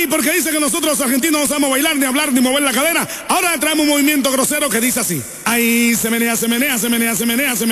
porque dice que nosotros los argentinos no sabemos bailar, ni hablar, ni mover la cadera. Ahora le traemos un movimiento grosero que dice así. Ahí se menea, se menea, se menea, se menea, se menea.